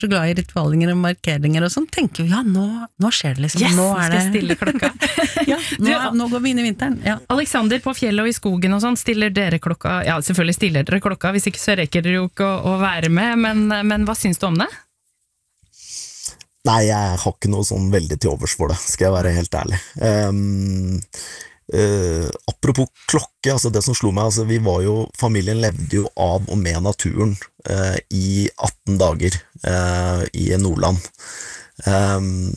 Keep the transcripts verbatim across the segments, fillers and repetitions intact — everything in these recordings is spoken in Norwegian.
så glad i ritualinger og markeringer og sånn, tenker vi, ja, nå, nå skjer det liksom. Yes, nå er skal det... stille klokka. ja, nå, er, nå går vi inn i vinteren. Ja. Alexander, på fjellet og i skogen og sånn, stiller dere klokka, ja, selvfølgelig stiller dere klokka, hvis ikke så rekker dere jo ikke å, å være med, men, men hva syns du om det? Nei, jeg har ikke noe sånn veldig til overs for det, skal jeg være helt ærlig. Um, uh, apropos klokke, altså det som slo meg, altså vi var jo, familien levde jo av og med naturen uh, i atten dager uh, i Nordland. Um,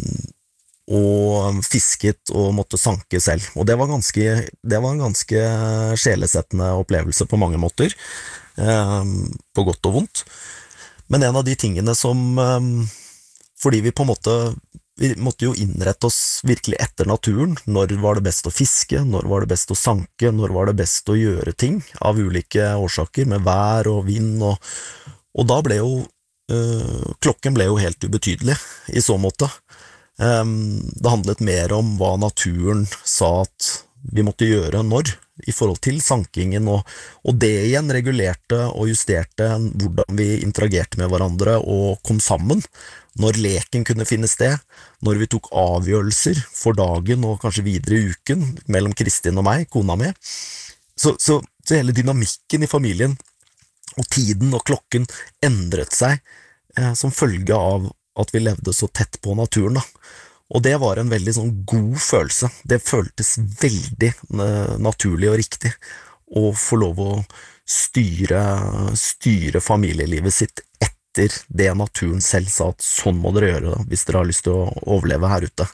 og fisket og måtte sanke selv, og det var ganske, det var en ganske sjelesettende opplevelse på mange måter, um, på godt og vondt. Men en av de tingene som um, fordi vi på en måte vi måtte jo innrette oss virkelig etter naturen. Når var det best å fiske? Når var det best å sanke? Når var det best å gjøre ting av ulike årsaker, med vær og vind? Og, og da ble jo øh, klokken ble jo helt ubetydelig i så måte. Um, det handlet mer om hva naturen sa at vi måtte gjøre når, i forhold til sankingen, og, og det igjen regulerte og justerte hvordan vi interagerte med hverandre og kom sammen, når leken kunne finne sted, når vi tok avgjørelser for dagen og kanskje videre i uken, mellom Kristin og meg, kona mi. Så, så, så hele dynamikken i familien, og tiden og klokken endret seg eh, som følge av at vi levde så tett på naturen da. Og det var en veldig sånn god følelse. Det føltes veldig uh, naturlig og riktig å få lov å styre, styre familielivet sitt etter det naturen selv sa at sånn må dere gjøre da, hvis dere har lyst til å overleve her ute.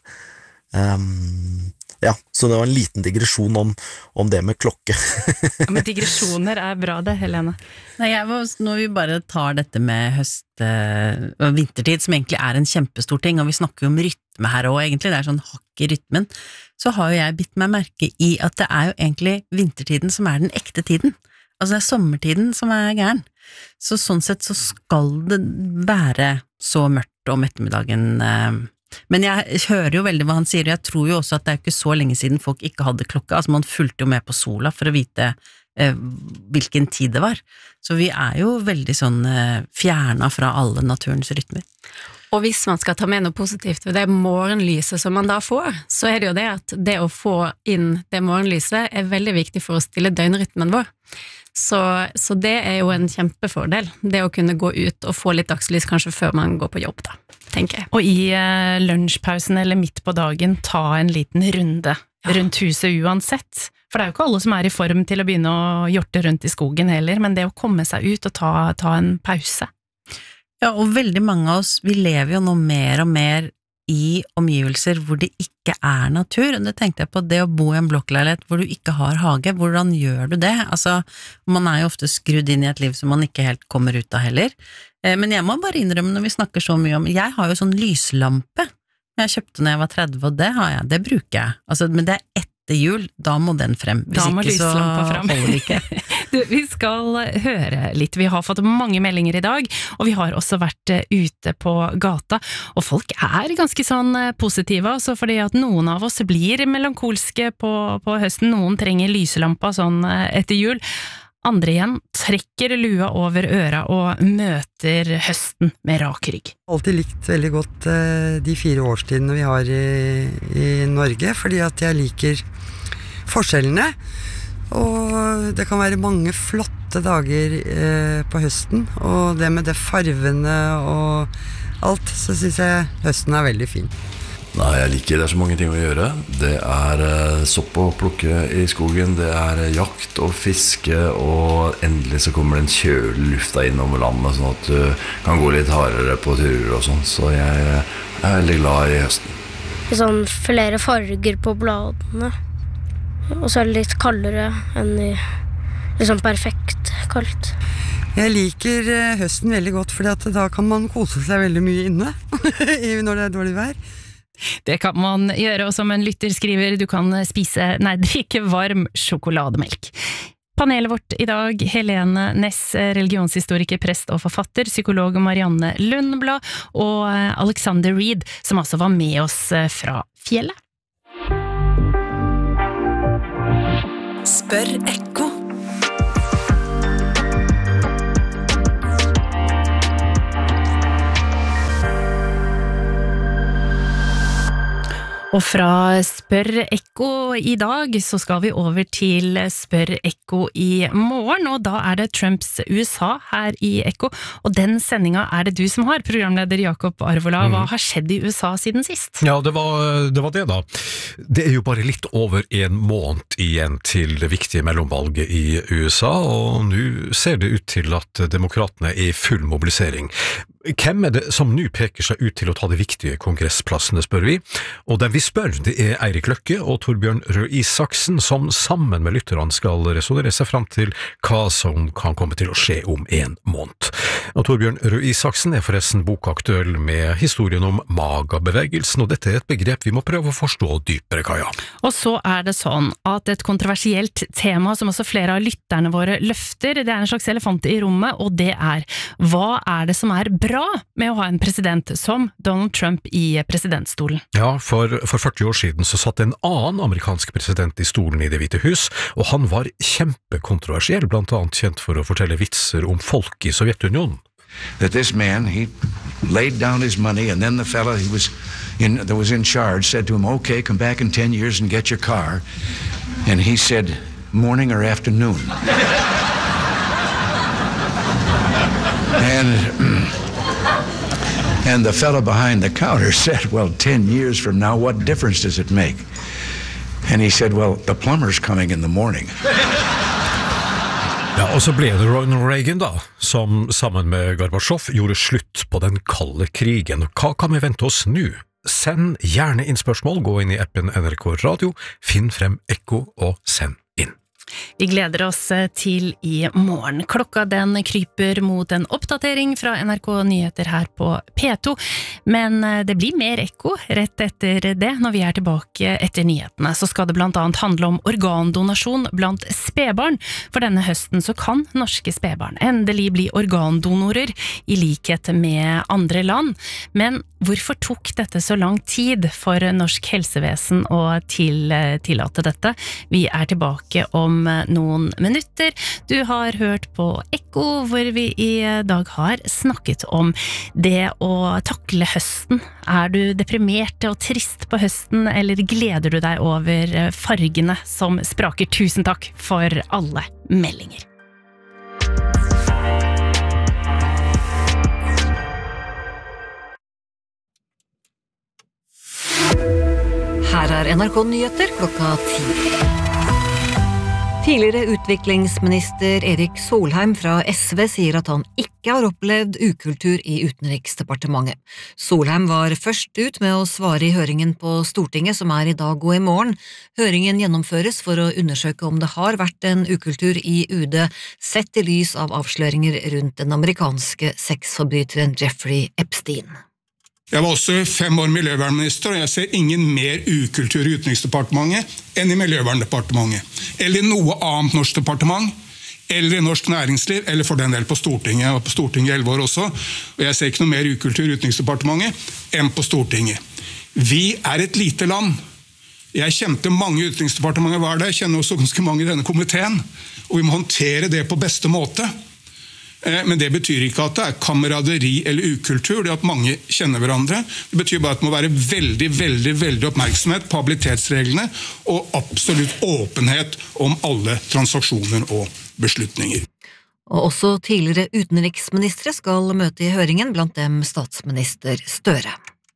Um, ja, så det var en liten digresjon om, om det med klokke. Ja, men digresjoner er bra det, Helene. Nei, jeg var, når vi bare tar dette med høst og vintertid, som egentlig er en kjempestor ting, og vi snakker jo om rytme her også, egentlig, det er sånn hakk i rytmen, så har jo jeg bitt meg merke i at det er jo egentlig vintertiden som er den ekte tiden. Altså det er sommertiden som er gæren. Så sånn sett så skal det være så mørkt om ettermiddagen. Men jeg hører jo veldig hva han sier, og jeg tror jo også at det er ikke så lenge siden folk ikke hadde klokka, altså man fulgte jo med på sola for å vite eh, hvilken tid det var. Så vi er jo veldig sånn eh, fjernet fra alle naturens rytmer. Og hvis man skal ta med noe positivt ved det morgenlyset som man da får, så er det jo det at det å få inn det morgenlyset er veldig viktig for å stille døgnrytmen vår. Så, så det er jo en kjempefordel, det å kunne gå ut og få litt dagslys kanskje før man går på jobb da, tenker jeg. Og i eh, lunsjpausen eller midt på dagen, ta en liten runde ja. rundt huset uansett. For det er jo ikke alle som er i form til å begynne å hjorte rundt i skogen heller, men det å komme seg ut og ta, ta en pause. Ja, og veldig mange av oss, vi lever jo nå mer og mer i omgivelser hvor det ikke er natur, og det tenkte jeg på, det å bo i en blokkleilighet hvor du ikke har hage, hvordan gjør du det? Altså, man er jo ofte skrudd inn i et liv som man ikke helt kommer ut av heller, men jeg må bare innrømme når vi snakker så mye om, jeg har jo sånn lyslampe, jeg kjøpte når jeg var tretti, og det har jeg, det bruker jeg, altså, men det er etter jul, da må den frem, hvis da må ikke så frem. holder det ikke. Du, vi skal høre litt, vi har fått mange meldinger i dag, og vi har også vært ute på gata, og folk er ganske sånn positive, altså fordi at noen av oss blir melankolske på, på høsten, noen trenger lyselampa sånn etter jul, andre igjen trekker lua over øra og møter høsten med rak rygg. Alltid likt veldig godt uh, de fire årstidene vi har i, i Norge, fordi at jeg liker forskjellene, og det kan være mange flotte dager uh, på høsten, og det med det farvene og alt, så synes jeg høsten er veldig fin. Nei, jeg liker, det er så mange ting å gjøre. Det er uh, sopp å plukke i skogen, det er uh, jakt og fiske, og endelig så kommer den kjøle lufta innover landet, sånn at du kan gå litt hardere på turer og sånn, så jeg uh, er veldig glad i høsten. Sånn flere farger på bladene, og så er det litt kaldere enn i liksom perfekt kaldt. Jeg liker uh, høsten veldig godt, fordi at da kan man kose seg veldig mye inne, når det er dårlig vær. Det kan man gjøre, og som en lytter skriver, du kan spise, nei, drikke varm sjokolademelk. Panelet vårt i dag, Helene Næss, religionshistoriker, prest og forfatter, psykolog Marianne Lundblad, og Alexander Reed, som altså var med oss fra fjellet. Spør Ekko. Og fra Spør Ekko i dag så skal vi over til Spør Ekko i morgen, og da er det Trumps U S A her i Ekko, og den sendinga er det du som har, programleder Jakob Arvola. Hva har skjedd i U S A siden sist? Ja, det var, det var det da. Det er jo bare litt over en måned igjen til det viktige mellomvalget i U S A, og nå ser det ut til at demokratene er i full mobilisering. Hvem er det som nå peker seg ut til å ta de viktige kongressplassene, spør vi? Og den vi spør, det er Eirik Løkke og Torbjørn Røe Isaksen, som sammen med lytterne skal resonere seg fram til hva som kan komme til å skje om en måned. Og Torbjørn Røe Isaksen er forresten bokaktuell med historien om magabevegelsen, og dette er et begrep vi må prøve å forstå dypere, Kaja. Og så er det sånn at et kontroversielt tema som også flere av lytterne våre løfter, det er en slags elefant i rommet, og det er hva er det som er bra med å ha en president som Donald Trump i presidentstolen? Ja, for, for førti år siden så satt en annen amerikansk president i stolen i Det hvite hus, og han var kjempekontroversiell, blant annet kjent for å fortelle vitser om folk i Sovjetunionen. That this man, he laid down his money, and then the fellow he was in, that was in charge said to him, okay, come back in ten years and get your car. And he said, morning or afternoon? and... And the fellow behind the counter said, well, ten years from now, what difference does it make? And he said, well, the plumber's coming in the morning. Ja, og så ble det Ronald Reagan da, som sammen med Gorbatsjov gjorde slutt på den kalde krigen. Hva kan vi vente oss nå? Send gjerne inn spørsmål, gå inn i appen N R K Radio, finn frem Ekko og send inn. Vi gleder oss til i morgen. Klokka den kryper mot en oppdatering fra N R K Nyheter her på P to, men det blir mer ekko rett etter det. Når vi er tilbake etter nyhetene, så skal det blant annet handle om organdonasjon blant spedbarn. For denne høsten så kan norske spedbarn endelig bli organdonorer i likhet med andre land. Men hvorfor tok dette så lang tid for norsk helsevesen å til, tillate dette? Vi er tilbake om noen minutter. Du har hørt på Ekko, hvor vi i dag har snakket om det å takle høsten. Er du deprimert og trist på høsten, eller gleder du deg over fargene som spraker? Tusen takk for alle meldinger. Her er N R K Nyheter klokka ti. Tidligere utviklingsminister Erik Solheim fra S V sier at han ikke har opplevd ukultur i Utenriksdepartementet. Solheim var først ut med å svare i høringen på Stortinget, som er i dag og i morgen. Høringen gjennomføres for å undersøke om det har vært en ukultur i U D, sett i lys av avsløringer rundt den amerikanske sexforbryteren Jeffrey Epstein. Jeg var også fem år miljøvernminister, og jeg ser ingen mer ukultur i Utenriksdepartementet enn i Miljøverndepartementet, eller i noe annet norsk departement, eller i norsk næringsliv, eller for den del på Stortinget. Jeg var på Stortinget i elleve år også, og jeg ser ikke noe mer ukultur i Utenriksdepartementet enn på Stortinget. Vi er et lite land. Jeg kjente mange i Utenriksdepartementet var det, jeg kjenner også ganske mange i denne komiteen, og vi må håndtere det på beste måte. Men det betyr ikke at det er kameraderi eller ukultur, det at mange kjenner hverandre. Det betyr bare at det må være veldig, veldig, veldig oppmerksomhet på habilitetsreglene og absolutt åpenhet om alle transaksjoner og beslutninger. Og også tidligere utenriksministre skal møte i høringen, blant dem statsminister Støre.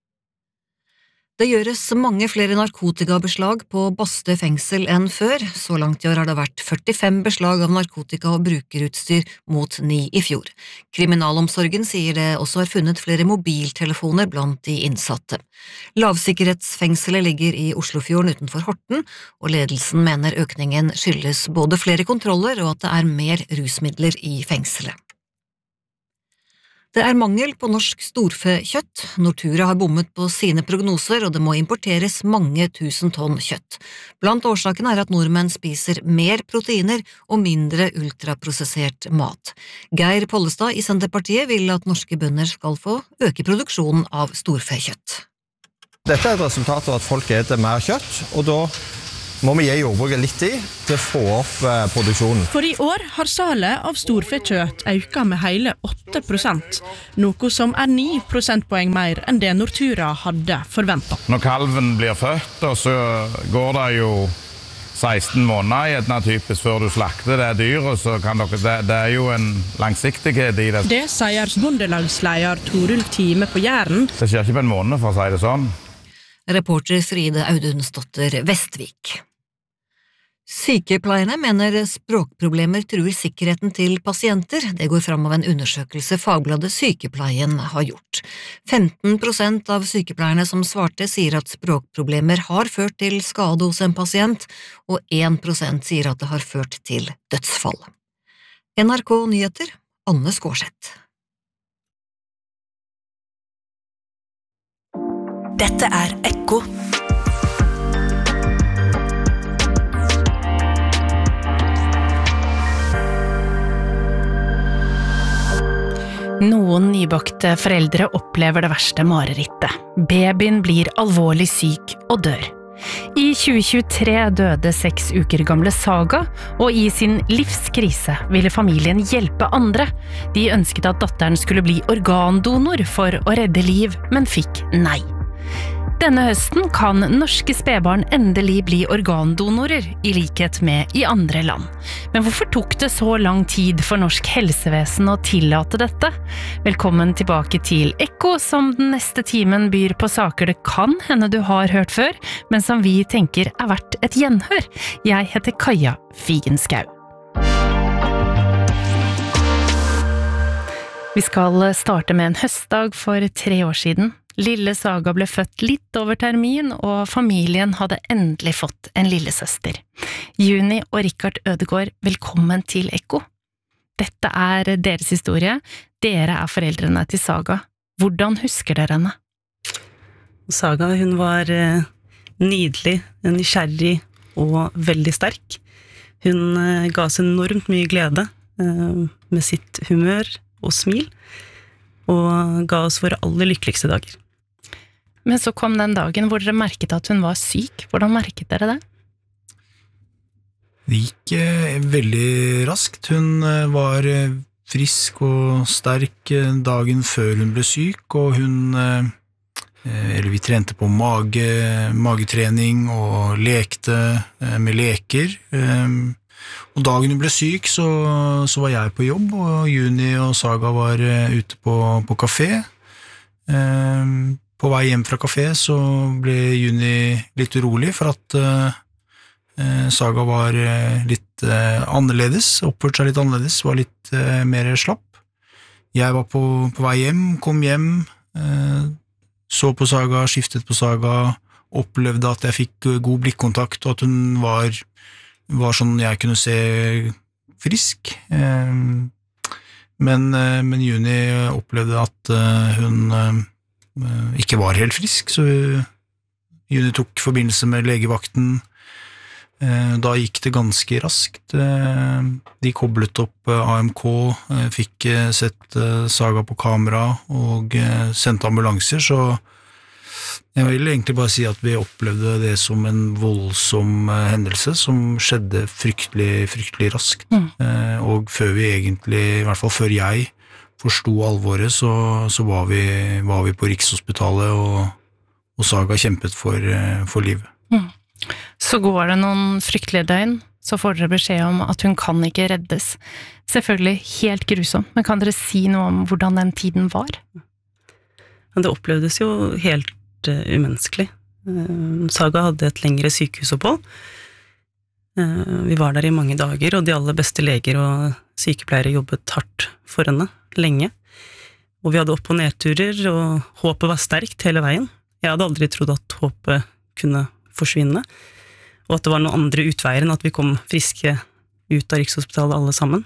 Det gjøres mange flere narkotikabeslag på Bastøy fengsel enn før. Så langt i år har det vært førtifem beslag av narkotika og brukerutstyr mot ni i fjor. Kriminalomsorgen sier det også har funnet flere mobiltelefoner blant de innsatte. Lavsikkerhetsfengselet ligger i Oslofjorden utenfor Horten, og ledelsen mener økningen skyldes både flere kontroller og at det er mer rusmidler i fengselet. Det er mangel på norsk storfekjøtt. Nortura har bommet på sine prognoser, og det må importeres mange tusen tonn kjøtt. Blant årsakene er at nordmenn spiser mer proteiner og mindre ultraprosessert mat. Geir Pollestad i Senterpartiet vil at norske bønder skal få øke produksjonen av storfekjøtt. Dette er et resultat av at folk eter mer kjøtt, og da må vi gi jordbruket litt tid til å få opp eh, produksjonen. For i år har salet av storfekjøtt økt med hele åtte prosent, noe som er ni prosentpoeng mer enn det Nortura hadde forventet. Når kalven blir født, så går det jo seksten måneder i et typisk før du slakter det dyret, så kan dere, det, det er jo en langsiktighet i det. Det sier bondelagsleder Torulf Time på Jæren. Det skjer ikke på en måned, for å si det sånn. Reporter Fride Audunsdotter Vestvik. Sykepleierne mener språkproblemer truer sikkerheten til pasienter. Det går fram av en undersøkelse Fagbladet Sykepleien har gjort. femten prosent av sykepleierne som svarte sier at språkproblemer har ført til skade hos en pasient, og én prosent sier at det har ført til dødsfall. N R K Nyheter, Anne Skårseth. Dette er Ekko. Noen nybakte foreldre opplever det verste marerittet. Babyen blir alvorlig syk og dør. I tjue tjuetre døde seks uker gamle Saga, og i sin livskrise ville familien hjelpe andre. De ønsket at datteren skulle bli organdonor for å redde liv, men fikk nei. Denne høsten kan norske spedbarn endelig bli organdonorer, i likhet med i andre land. Men hvorfor tok det så lang tid for norsk helsevesen å tillate dette? Velkommen tilbake til Ekko, som den neste timen byr på saker det kan hende du har hørt før, men som vi tenker er verdt et gjenhør. Jeg heter Kaja Figenschou. Vi skal starte med en høstdag for tre år siden. Lille Saga ble født litt over termin, og familien hadde endelig fått en lillesøster. Juni og Rikard Ødegård, velkommen til Ekko. Dette er deres historie. Dere er foreldrene til Saga. Hvordan husker dere henne? Saga, hun var nydelig, nysgjerrig og veldig sterk. Hun ga oss enormt mye glede med sitt humør og smil, og ga oss våre aller lykkeligste dager. Men så kom den dagen hvor dere merket at hun var syk. Hvordan merket dere det? Det gikk eh, veldig raskt. Hun eh, var eh, frisk og sterk eh, dagen før hun ble syk, og hun eh, eller vi trente på mage, magetrening og lekte eh, med leker. Eh, og dagen hun ble syk, så, så var jeg på jobb, og Juni og Saga var eh, ute på, på kafé. Eh, På vei hjem fra kafé så ble Juni litt urolig for at uh, Saga var uh, litt uh, annerledes, oppførte seg litt annerledes, var litt uh, mer slapp. Jeg var på, på vei hjem, kom hjem, uh, så på Saga, skiftet på Saga, opplevde at jeg fikk uh, god blikkontakt, og at hun var, var sånn jeg kunne se frisk. Uh, men, uh, men Juni opplevde at uh, hun uh, ikke var helt frisk, så Juni tok forbindelse med legevakten. Da gikk det ganske raskt. De koblet opp A M K, fikk sett Saga på kamera og sendte ambulanser, så jeg vil egentlig bare si at vi opplevde det som en voldsom hendelse som skjedde fryktelig, fryktelig raskt. Mm. Og før vi egentlig, i hvert fall før jeg forstod alvoret, så, så var, vi, var vi på Rikshospitalet, og, og Saga kjempet for, for livet. Mm. Så går det noen fryktelige døgn, så får dere beskjed om at hun kan ikke reddes. Selvfølgelig helt grusom, men kan dere si noe om hvordan den tiden var? Det opplevdes jo helt uh, umenneskelig. Uh, Saga hadde et lengre sykehusopphold. Uh, vi var der i mange dager, og de aller beste leger og sykepleiere jobbet hardt for henne, lenge. Og vi hadde opp- og nedturer, og håpet var sterkt hele veien. Jeg hadde aldri trodd at håpet kunne forsvinne, og at det var noen andre utveier enn at vi kom friske ut av Rikshospitalet alle sammen.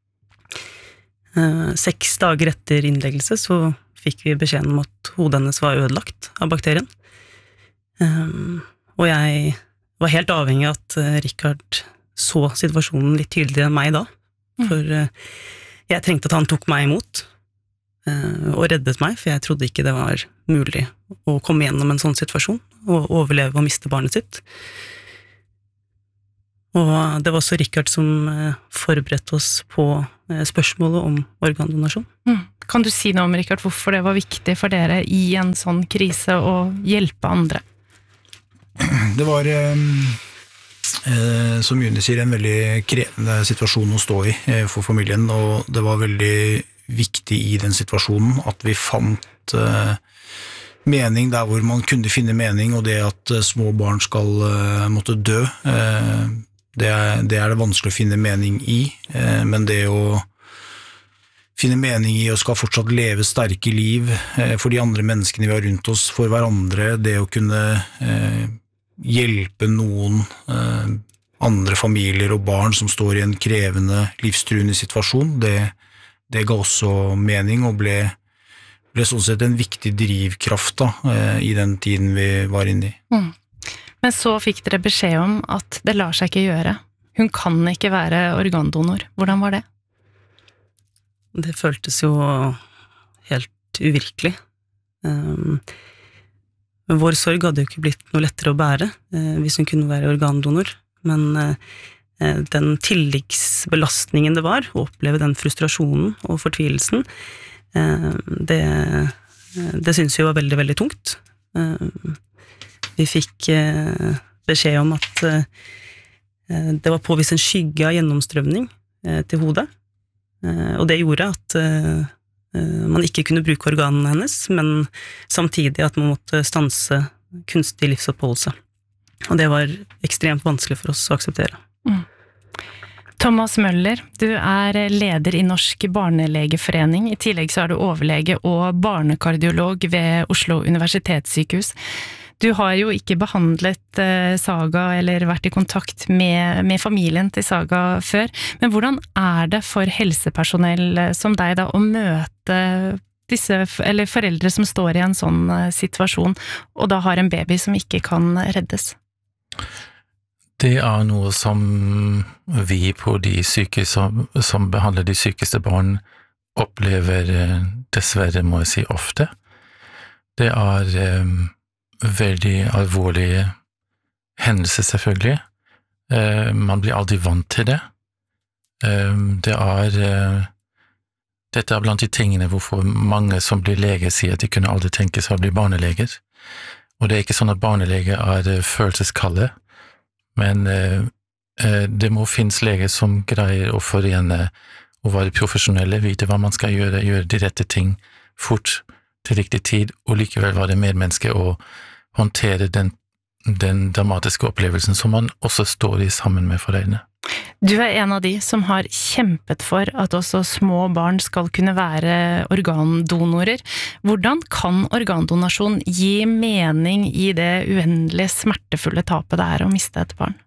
Eh, seks dager etter innleggelse så fikk vi beskjeden om at hodet hennes var ødelagt av bakterien. Eh, og jeg var helt avhengig av at Rikard så situasjonen litt tydeligere enn meg da, for eh, jeg trengte at han tok meg imot eh, og reddet meg, for jeg trodde ikke det var mulig å komme gjennom en sånn situasjon og overleve og miste barnet sitt. Og det var også Richard som forberedte oss på spørsmålet om organdonasjon. Mm. Kan du si noe om, Richard, hvorfor det var viktig for dere i en sånn krise å hjelpe andre? Det var, eh, som Juni sier, en veldig krevende situasjon å stå i eh, for familien, og det var veldig viktig i den situasjonen at vi fant eh, mening der hvor man kunne finne mening, og det at eh, små barn skal eh, måtte dø, eh, det, er, det er det vanskelig å finne mening i, eh, men det å finne mening i og skal fortsatt leve sterke liv eh, for de andre menneskene vi har rundt oss, for hverandre, det å kunne eh, hjelpe noen eh, andre familier og barn som står i en krevende, livstruende situasjon, det, det ga også mening og ble, ble sånn sett en viktig drivkraft da, eh, i den tiden vi var inne i. Mm. Men så fikk dere beskjed om at det lar seg ikke gjøre. Hun kan ikke være organdonor. Hvordan var det? Det føltes jo helt uvirkelig. Um, vår sorg hadde jo ikke blitt noe lettere å bære uh, hvis hun kunne være organdonor, men uh, den tilleggsbelastningen det var, å oppleve den frustrasjonen og fortvilelsen, uh, det, det synes vi var veldig, veldig tungt. Uh, vi fikk uh, beskjed om at uh, det var påvist en skygge av gjennomstrømning uh, til hodet, uh, og det gjorde at uh, man ikke kunne bruke organene hennes, men samtidig at man måtte stanse kunstig livsoppholdelse. Og det var ekstremt vanskelig for oss å akseptere. Mm. Thomas Møller, du er leder i Norsk Barnelegeforening. I tillegg så er du overlege og barnekardiolog ved Oslo Universitetssykehus. Du har jo ikke behandlet eh, Saga eller vært i kontakt med, med familien til Saga før, men hvordan er det for helsepersonell som deg da å møte disse, eller foreldre som står i en sånn eh, situasjon, og da har en baby som ikke kan reddes? Det er noe som vi på de sykehus som, som behandler de sykeste barn opplever dessverre, må jeg si, ofte. Det er eh, veldig alvorlige hendelser, selvfølgelig. Eh, man blir aldri vant til det. Eh, det er eh, dette er blant de tingene hvorfor mange som blir leger sier at de kunne aldri tenke seg å bli barneleger. Og det er ikke sånn at barneleger er eh, følelseskalde, men eh, eh, det må finnes leger som greier å forene å være profesjonelle, vite hva man skal gjøre, gjøre de rette ting fort, til riktig tid, og likevel være medmenneske og håndtere den, den dramatiske opplevelsen som man også står i sammen med foreldrene. Du er en av de som har kjempet for at også små barn skal kunne være organdonorer. Hvordan kan organdonasjon gi mening i det uendelig smertefulle tapet det er å miste et barn?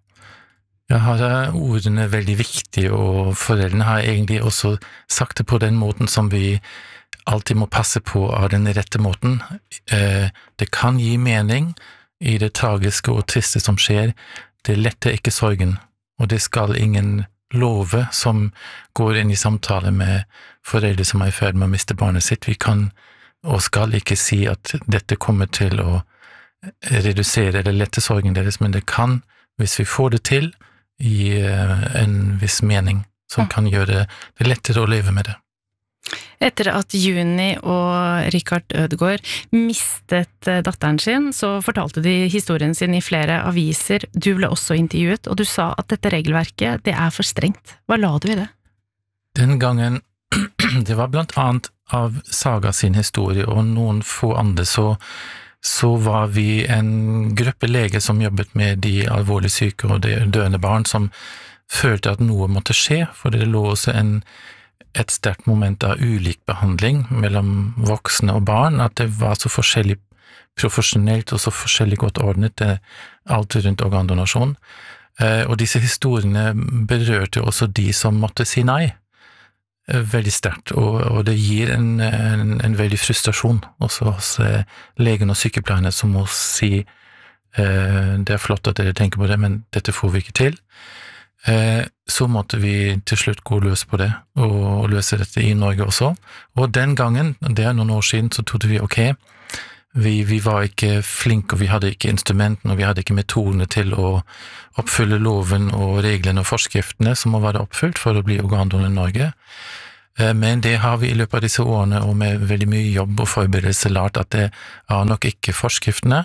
Ja, her er ordene veldig viktige, og foreldrene har egentlig også sagt det på den måten som vi alltid må passe på av den rette måten. Eh, det kan gi mening i det tragiske og triste som skjer. Det letter ikke sorgen, og det skal ingen love som går inn i samtale med foreldre som er i ferd med å miste barnet sitt. Vi kan og skal ikke si at dette kommer til å redusere eller lette sorgen deres, men det kan, hvis vi får det til, gi en viss mening som kan gjøre det lettere å leve med det. Etter at Juni og Richard Ødegaard mistet datteren sin, så fortalte de historien sin i flere aviser. Du ble også intervjuet, og du sa at dette regelverket, det er for strengt. Hva la du i det? Den gangen, det var blant annet av Saga sin historie, og noen få andre, så, så var vi en gruppe leger som jobbet med de alvorlig syke og de døende barn, som følte at noe måtte skje, for det lå også en et sterkt moment av ulik behandling mellom voksne og barn, at det var så forskjellig profesjonelt og så forskjellig godt ordnet, det, alt rundt organdonasjon. Eh, og disse historiene berørte også de som måtte si nei, eh, veldig sterkt, og, og det gir en, en, en veldig frustrasjon også hos eh, legen og sykepleierne som må si eh, det er flott at dere tenker på det, men dette får vi ikke til. Eh, så måtte vi til slutt gå løs på det, og løse dette i Norge også. Og den gangen, det er noen år siden, så trodde vi, ok, Vi, vi var ikke flinke, og vi hadde ikke instrumentene, og vi hadde ikke metodene til å oppfylle loven og reglene og forskriftene som må være oppfylt for å bli organdonor i Norge. Men det har vi i løpet av disse årene, og med veldig mye jobb og forberedelse, lært at det er nok ikke forskriftene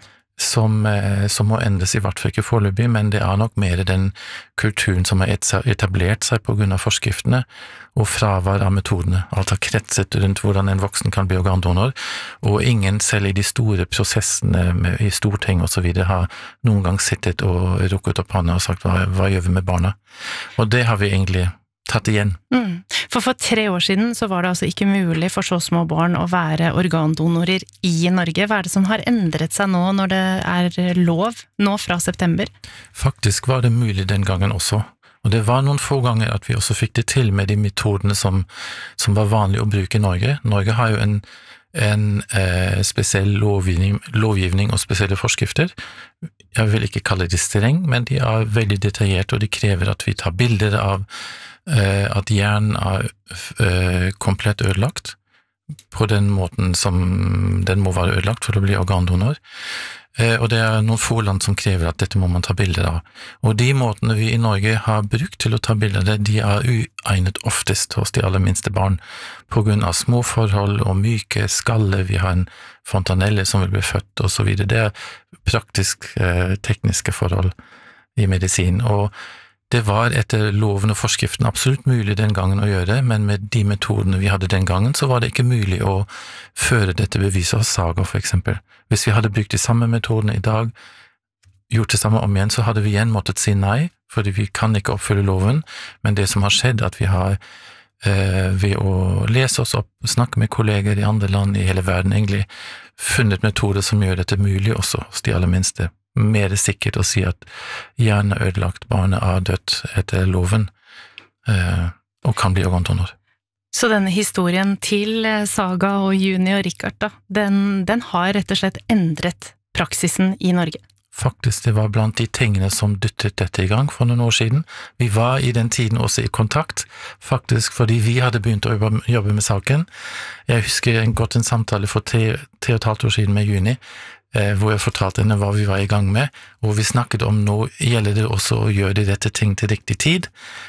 som, som må endres, i hvert fall ikke foreløpig, men det er nok mer den kulturen som har etablert seg på grunn av forskriftene, og fravær av metodene, alt har kretset rundt hvordan en voksen kan bli organdonor, og ingen selv i de store prosessene med, i Storting og så videre har noen gang sittet og rukket opp hånda og sagt hva, hva gjør vi med barna? Og det har vi egentlig tatt igjen. Mm. For for tre år siden så var det altså ikke mulig for så små barn å være organdonorer i Norge. Hva er det som har endret seg nå når det er lov nå fra september? Faktisk var det mulig den gangen også. Og det var noen få ganger at vi også fikk det til med de metodene som, som var vanlig å bruke i Norge. Norge har jo en, en eh, spesiell lovgivning, lovgivning og spesielle forskrifter. Jeg vil ikke kalle det streng, men de er veldig detaljerte, og de krever at vi tar bilder av eh, at hjernen er eh, komplett ødelagt, på den måten som den må være ødelagt for å bli organdonor. Og det er noen få land som krever at dette må man ta bilder av. Og de måtene vi i Norge har brukt til å ta bilder av, de er uegnet oftest hos de aller minste barn, på grunn av små forhold og myke skalle, vi har en fontanelle som vil bli født og så videre. Det er praktisk eh, tekniske forhold i medisin, og det var etter loven og forskriften absolutt mulig den gangen å gjøre, men med de metodene vi hadde den gangen, så var det ikke mulig å føre dette beviset hos Saga, for eksempel. Hvis vi hadde brukt de samme metodene i dag, gjort det samme om igjen, så hadde vi igjen måttet si nei, fordi vi kan ikke oppfylle loven, men det som har skjedd, at vi har eh, ved å lese oss opp, snakke med kolleger i andre land i hele verden, egentlig funnet metoder som gjør dette mulig også hos de aller minste. Mer sikkert å si at hjernen er ødelagt, barnet er dødt etter loven, eh, og kan bli organdonor. Så denne historien til Saga og Juni og Richard, da, den, den har rett og slett endret praksisen i Norge? Faktisk, det var blant de tingene som dyttet dette i gang for noen år siden. Vi var i den tiden også i kontakt, faktisk fordi vi hadde begynt å jobbe, jobbe med saken. Jeg husker en godt en samtale for tre, tre og et halvt år siden med Juni, eh, hvor jeg fortalte henne hva vi var i gang med, og vi snakket om nå gjelder det også å gjøre de rette ting til riktig tid,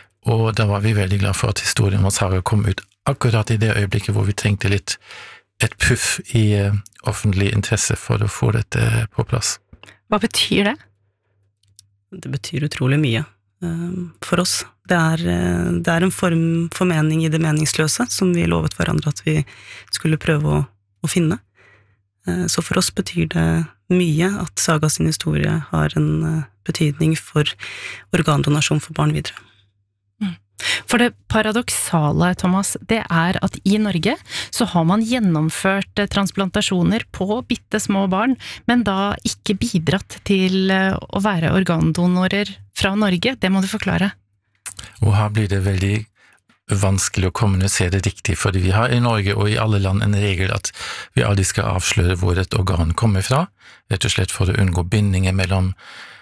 og da var vi veldig glad for at historien om Saga kom ut akkurat i det øyeblikket hvor vi trengte litt et puff i eh, offentlig interesse for å få dette på plass. Hva betyr det? Det betyr utrolig mye for oss. Det er, det er en form for mening i det meningsløse, som vi lovet hverandre at vi skulle prøve å, å finne. Så for oss betyr det mye at Saga sin historie har en betydning for organdonasjon for barn videre. For det paradoksale, Thomas, det er at i Norge så har man gjennomført transplantasjoner på bitte små barn, men da ikke bidratt til å være organdonorer fra Norge. Det må du forklare. Og her blir det veldig vanskelig å kommunisere det riktig, fordi vi har i Norge og i alle land en regel at vi aldri skal avsløre hvor et organ kommer fra, rett og slett for å unngå bindinger mellom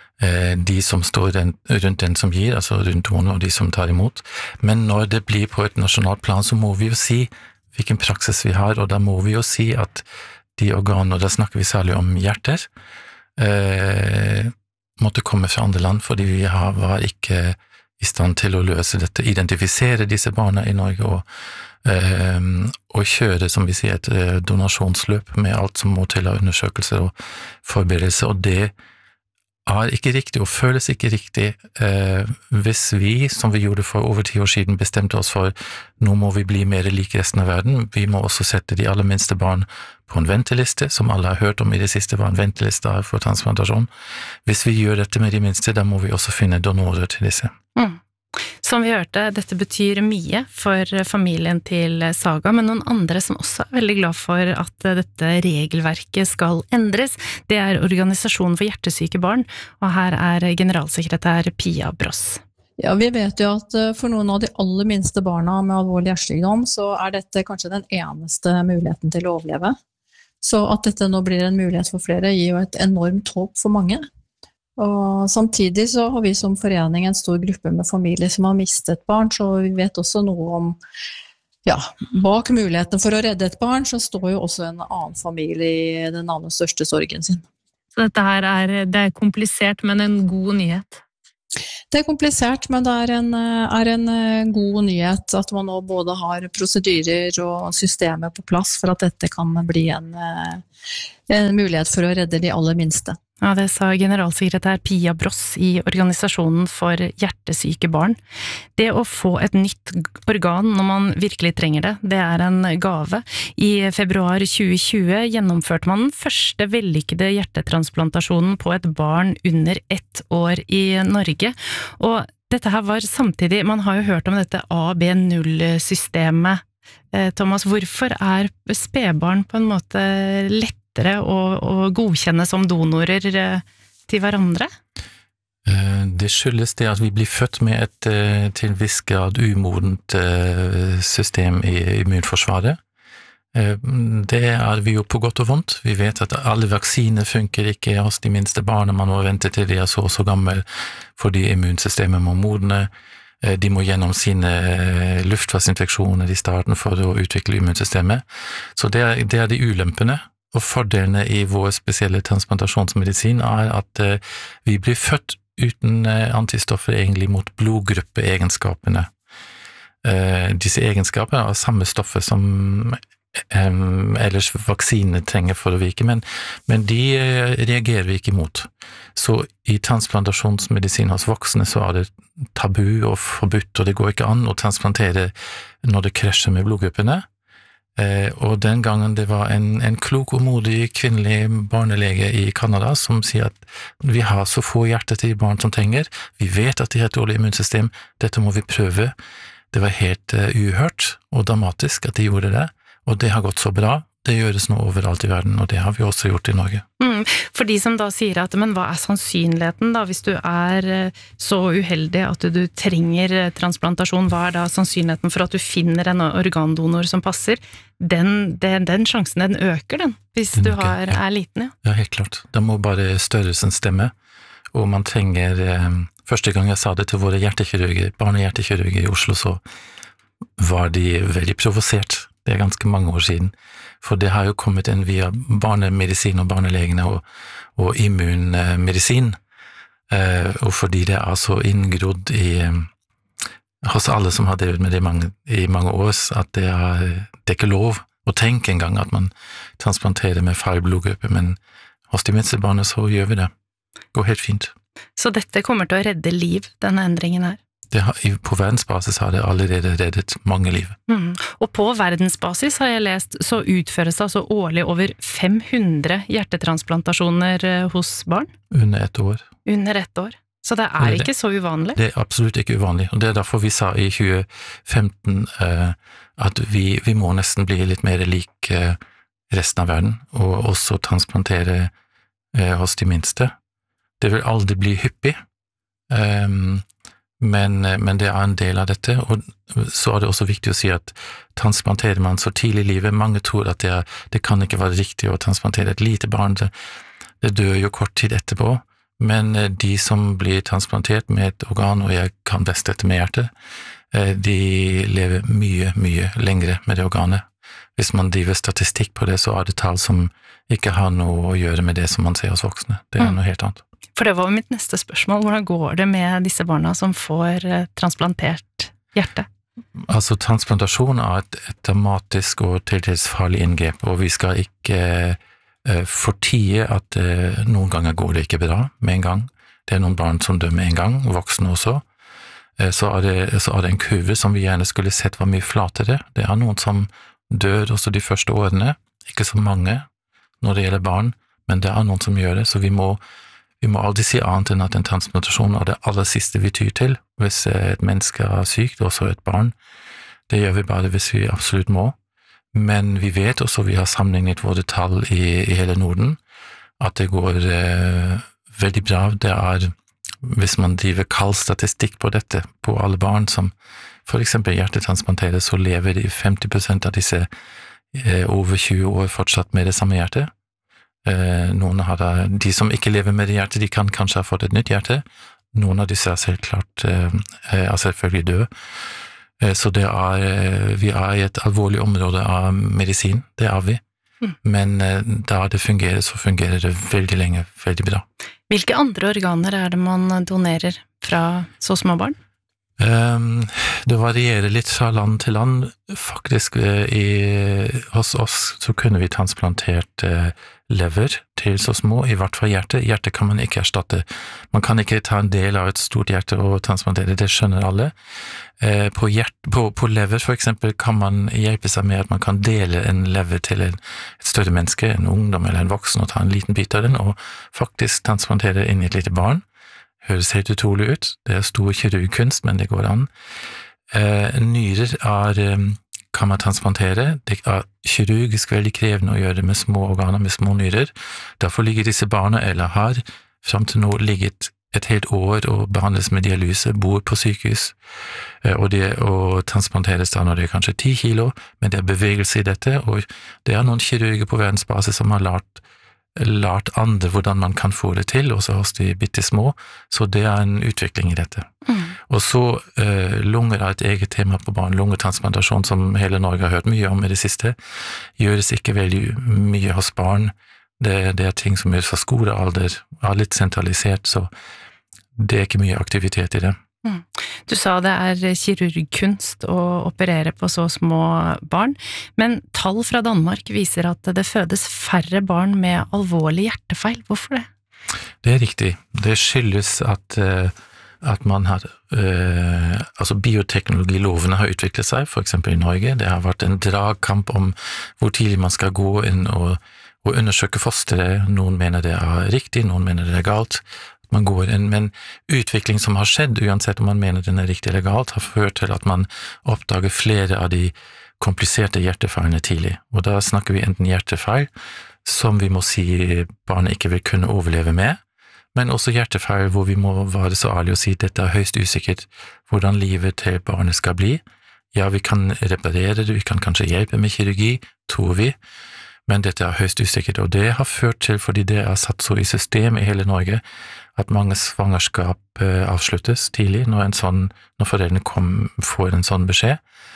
de som står rundt den som gir, altså rundt donor og de som tar imot. Men når det blir på et nasjonalt plan, så må vi jo si hvilken praksis vi har, og da må vi jo si at de organene, og da snakker vi særlig om hjerter, eh, måtte komme fra andre land, fordi vi har, var ikke i stand til å løse dette, identifisere disse barna i Norge, og, eh, og kjøre, som vi sier, et donasjonsløp med alt som må til av undersøkelser og forberedelse, og det er ikke riktig og føles ikke riktig eh, hvis vi, som vi gjorde for over ti år siden, bestemte oss for nå må vi bli mer lik resten av verden. Vi må også sette de aller minste barn på en venteliste, som alle har hørt om i det siste var en venteliste for transplantasjon. Hvis vi gjør dette med de minste, da må vi også finne donorer til disse. Mm. Som vi hørte, dette betyr mye for familien til Saga, men noen andre som også er veldig glad for at dette regelverket skal endres, det er Organisasjonen for hjertesyke barn, og her er generalsekretær Pia Bross. Ja, vi vet jo at for noen av de aller minste barna med alvorlig hjertesykdom, så er dette kanskje den eneste muligheten til å overleve. Så at dette nå blir en mulighet for flere gir jo et enormt håp for mange. Og samtidig så har vi som forening en stor gruppe med familier som har mistet barn, så vi vet også noe om ja, bak muligheten for å redde et barn, så står jo også en annen familie i den aller største sorgen sin. Så dette her er, det er komplisert, men en god nyhet. Det er komplisert, men det er en, er en god nyhet at man nå både har prosedyrer og systemer på plass for at dette kan bli en, en mulighet for å redde de aller minste. Ja, det sa generalsekretær Pia Bross i Organisasjonen for hjertesyke barn. Det å få et nytt organ når man virkelig trenger det, det er en gave. I februar tjue tjue gjennomførte man den første vellykkede hjertetransplantasjonen på et barn under ett år i Norge. Og dette her var samtidig, man har jo hørt om dette A B null-systemet. Thomas, hvorfor er spedbarn på en måte lett Å, å godkjenne som donorer til hverandre? Det skyldes det at vi blir født med et til en viss grad umodent system i immunforsvaret. Det er vi jo på godt og vondt. Vi vet at alle vaksiner funker ikke hos de minste barna. Man må vente til de er så og så gammel fordi immunsystemet må modne. De må gjennom sine luftveisinfeksjoner i starten for å utvikle immunsystemet. Så det er, det er de ulempene. Og fordelene i vår spesielle transplantasjonsmedisin er at uh, vi blir født uten uh, antistoffer egentlig mot blodgruppeegenskapene. Uh, disse egenskaper er samme stoffer som um, ellers vaksinene trenger for å virke, men, men de uh, reagerer vi ikke mot. Så i transplantasjonsmedisin hos voksne så er det tabu og forbudt, og det går ikke an å transplantere når det krasjer med blodgruppene. Eh, og den gangen det var en, en klok og modig kvinnelig barnelege i Kanada som sier at vi har så få hjerter til barn som trenger, vi vet at de har et dårlig immunsystem, dette må vi prøve. Det var helt uh, uhørt og dramatisk at de gjorde det, og det har gått så bra. Det gjøres nå overalt i verden, og det har vi også gjort i Norge. Mm, for de som da sier at, men hva er sannsynligheten da, hvis du er så uheldig at du trenger transplantasjon, hva er da sannsynligheten for at du finner en organdonor som passer? Den, den, den sjansen, den øker den, hvis du har, er liten, ja. Ja, helt klart. Da må bare størrelsen stemme, og man trenger, eh, første gang jeg sa det til våre hjertekirurger, barnehjertekirurger i Oslo, så var de veldig provosert. Det er ganske mange år siden. For det har jo kommet inn via barnemedisin og barnelegene og, og immunmedisin, eh, og fordi det er så inngrodd i, hos alle som har drevet med det mange, i mange år, at det er, det er ikke lov å tenke engang at man transplanterer med feil blodgruppe, men hos de minste barna så gjør vi det. Det går helt fint. Så dette kommer til å redde liv, denne endringen her? Det har, på verdensbasis har det allerede reddet mange liv. Mm. Og på verdensbasis har jeg lest, så utføres det altså årlig over fem hundre hjertetransplantasjoner hos barn? Under ett år. Under ett år. Så det er det, ikke så uvanlig? Det er absolutt ikke uvanlig, og det er derfor vi sa i tjue femten uh, at vi, vi må nesten bli litt mer lik uh, resten av verden, og også transplantere uh, hos de minste. Det vil aldri bli hyppig, um, Men, men det er en del av dette, og så er det også viktig å si at transplanterer man så tidlig i livet, mange tror at det, er, det kan ikke være riktig å transplantere et lite barn, det, det dør jo kort tid etterpå, men de som blir transplantert med et organ, og jeg kan best dette med hjertet, de lever mye, mye lengre med det organet. Hvis man driver statistikk på det, så er det tall som ikke har noe å gjøre med det som man ser hos voksne. Det er noe helt annet. For det var mitt neste spørsmål. Hvordan går det med disse barna som får transplantert hjerte? Altså, transplantasjon er et, et dramatisk og til dels farlig inngrep, og vi skal ikke uh, fortie at uh, noen ganger går det ikke bra med en gang. Det er noen barn som dør med en gang, voksne også. Uh, så, er det, så er det en kurve som vi gjerne skulle sett var mye flatere. Det er noen som dør også de første årene, ikke så mange når det gjelder barn, men det er noen som gjør det, så vi må Vi må aldri si annet enn at en transplantasjon er det aller siste vi tyr til, hvis et menneske er sykt, også et barn. Det gjør vi bare hvis vi absolutt må. Men vi vet også, vi har sammenlignet våre tall i, i hele Norden, at det går eh, veldig bra. Det er, hvis man driver kald statistikk på dette, på alle barn som for eksempel hjertetransplanteres, så lever de femti prosent av disse eh, over tjue år fortsatt med det samme hjertet. Eh, noen har da, de som ikke lever med det hjertet, de kan kanskje ha fått et nytt hjerte. Noen av disse er selv klart, eh, er selvfølgelig døde. Så det er, vi er i et alvorlig område av medisin, det er vi. Mm. Men da det fungerer, så fungerer det veldig lenge, veldig bra. Hvilke andre organer er det man donerer fra så små barn? Um, det varierer litt fra land til land. Faktisk i, hos oss så kunne vi transplantert uh, lever til så små, i hvert fall hjerte. Hjerte kan man ikke erstatte. Man kan ikke ta en del av et stort hjerte og transplantere, det skjønner alle. Uh, på, hjert, på, på lever for eksempel kan man hjelpe seg med at man kan dele en lever til en, et større menneske, en ungdom eller en voksen, og ta en liten bit av den og faktisk transplantere inn i et lite barn. Høres helt utrolig ut. Det er stor kirurgkunst, men det går an. Eh, nyrer er, kan man transplantere. Det er kirurgisk veldig krevende å gjøre det med små organer, med små nyrer. Derfor ligger disse barna, eller har frem til nå ligget et helt år og behandles med dialyse, bor på sykehus, eh, og det å transplanteres da når det er kanskje ti kilo, men det er bevegelse i dette, og det er noen kirurger på verdensbasis som har lært lært andre hvordan man kan få det til, også hos de bitte små, så det er en utvikling i dette. Mm. Og så uh, lunger er et eget tema på barn, lungetransplantasjon som hele Norge har hørt mye om i det siste, gjøres ikke veldig mye hos barn, det, det er ting som gjøres fra skolealder, er litt sentralisert, så det er ikke mye aktivitet i det. Mm. Du sa det er kirurgkunst å operere på så små barn, men tall fra Danmark viser at det fødes færre barn med alvorlig hjertefeil. Hvorfor det? Det er riktig. Det skyldes at, at man har, altså bioteknologilovene har utviklet seg, for eksempel i Norge. Det har vært en dragkamp om hvor tidlig man skal gå inn og, og undersøke fosteret. Noen mener det er riktig, noen mener det er galt. Man går inn, men utvikling som har skjedd, uansett om man mener den er riktig eller galt, har ført til at man oppdager flere av de kompliserte hjertefeilene tidlig. Og da snakker vi enten hjertefeil, som vi må si barnet ikke vil kunne overleve med, men også hjertefeil hvor vi må være så ærlige og si at dette er høyst usikkert hvordan livet til barnet skal bli. Ja, vi kan reparere det, vi kan kanskje hjelpe med kirurgi, tror vi, men dette er høyst usikkert, og det har ført til, fordi det er satt så i system i hele Norge, at mange svangerskap eh, avsluttes tidlig når, en sånn, når foreldrene kom, får en sånn beskjed.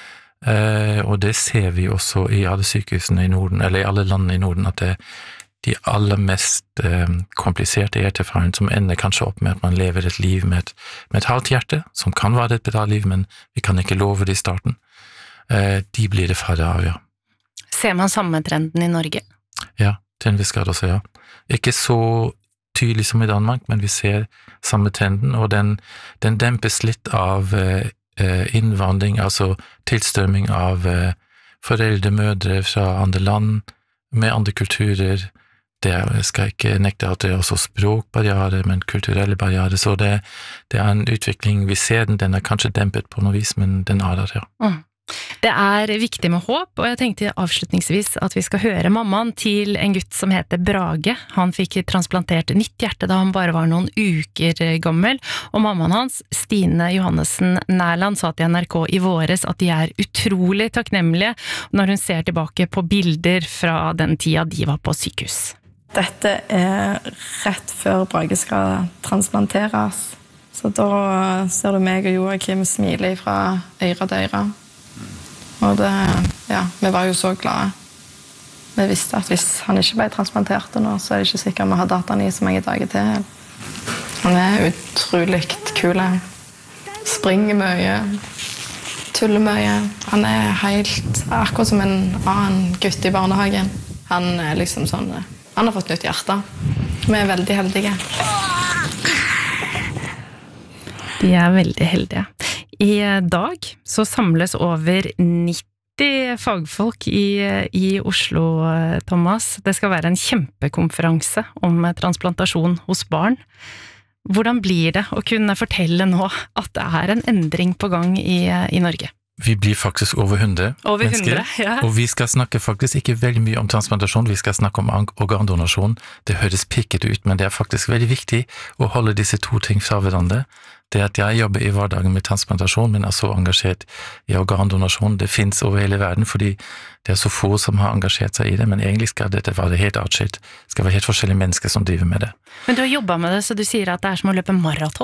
Eh, og det ser vi også i alle sykehusene i Norden, eller i alle landene i Norden, at det de aller mest eh, kompliserte hjertefeilene som ender kanskje opp med at man lever et liv med et, med et halvt hjerte, som kan være et bra liv, men vi kan ikke love det i starten. Eh, de blir det færre av, ja. Ser man samme trenden i Norge? Ja, til en viss grad også, ja. Ikke så tydelig som i Danmark, men vi ser samme trenden, og den, den dempes litt av eh, innvandring, altså tilstrømming av eh, foreldre, mødre fra andre land, med andre kulturer. Det skal ikke nekte at det er også språkbarriere, men kulturelle barriere, så det, det er en utvikling, vi ser den, den er kanskje dempet på noe vis, men den er der, ja. Mm. Det er viktig med håp, og jeg tenkte avslutningsvis at vi skal høre mammaen til en gutt som heter Brage. Han fikk transplantert nytt hjerte da han bare var noen uker gammel, og mammaen hans, Stine Johannessen Nærland, sa til N R K i våres at de er utrolig takknemlige når hun ser tilbake på bilder fra den tida de var på sykehus. Dette er rett før Brage skal transplanteres, så da ser du meg og Joakim smile fra øyre til øyre. Og det, ja, vi var jo så glade. Vi visste at hvis han ikke ble transplantert nå, så er det ikke sikkert vi hadde hatt han i så mange dager til. Han er utrolig kul. Springer mye, tuller mye. Han er helt akkurat som en annen gutt i barnehagen. Han er liksom sånn, han har fått nytt hjerte. Vi er veldig heldige. De er veldig heldige. I dag så samles over nitti fagfolk i, i Oslo, Thomas. Det skal være en kjempekonferanse om transplantasjon hos barn. Hvordan blir det å kunne fortelle nå at det er en endring på gang i, i Norge? Vi blir faktisk over hundre over mennesker, hundre, ja. Og vi skal snakke faktisk ikke veldig mye om transplantasjon, vi skal snakke om organdonasjon. Det høres pikket ut, men det er faktisk veldig viktig å holde disse to ting fra hverandre. Det at jeg jobber i hverdagen med transplantasjon, men er så engasjert i organdonasjon, det finnes over hele verden, fordi det er så få som har engasjert seg i det, men egentlig skal dette være helt atskilt. Det skal være helt forskjellige mennesker som driver med det. Men du har jobbet med det, så du sier at det er som å løpe maraton?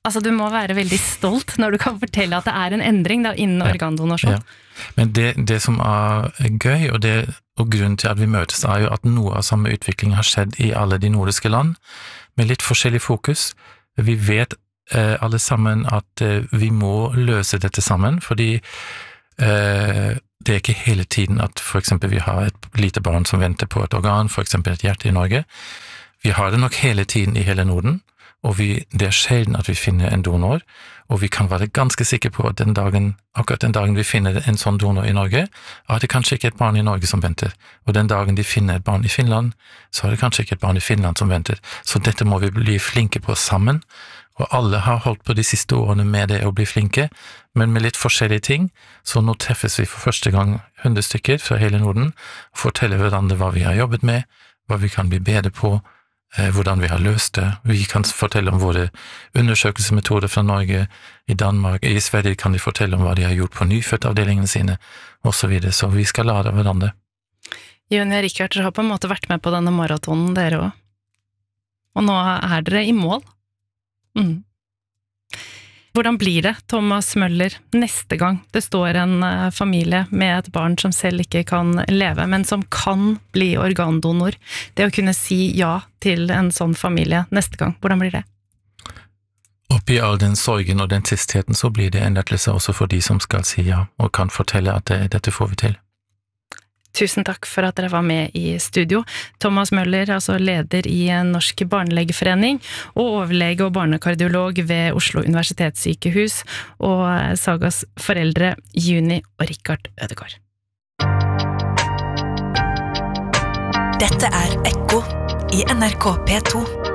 Altså, du må være veldig stolt når du kan fortelle at det er en endring da, innen ja. organdonasjon. Ja. Men det, det som er gøy, og, det, og grunnen til at vi møtes, er jo at noe av samme utvikling har skjedd i alle de nordiske land, med litt forskjellig fokus. Vi vet eh, alle sammen at eh, vi må løse dette sammen, fordi eh, det er ikke hele tiden at for eksempel vi har et lite barn som venter på et organ, for eksempel et hjerte i Norge. Vi har det nok hele tiden i hele Norden, og vi, det er sjelden at vi finner en donor, og vi kan være ganske sikre på at den dagen, akkurat den dagen vi finner en sånn donor i Norge, er det kanskje ikke et barn i Norge som venter, og den dagen de finner et barn i Finland, så er det kanskje ikke et barn i Finland som venter. Så dette må vi bli flinke på sammen, og alle har holdt på de siste årene med det å bli flinke, men med litt forskjellige ting, så nå treffes vi for første gang hundre stykker fra hele Norden, og forteller hverandre hva vi har jobbet med, hva vi kan bli bedre på, eh, hvordan vi har løst det. Vi kan fortelle om våre undersøkelsesmetoder fra Norge, i Danmark, i Sverige kan de fortelle om hva de har gjort på nyfødtavdelingene sine, og så videre, så vi skal lære av hverandre. Juni og Rikard, dere har på en måte vært med på denne maratonen, dere også. Og nå er dere i mål. Mm. Hvordan blir det, Thomas Møller, neste gang det står en uh, familie med et barn som selv ikke kan leve, men som kan bli organdonor? Det å kunne si ja til en sånn familie neste gang, hvordan blir det? Oppi all den sorgen og den tristheten så blir det en lettelse også for de som skal si ja, og kan fortelle at det, dette får vi til. Tusen takk for at dere var med i studio. Thomas Møller, altså leder i Norsk Barnelegeforening, og overlege og barnekardiolog ved Oslo Universitetssykehus, og Sagas foreldre Juni og Rikard Ødegaard. Dette er Ekko i N R K P to.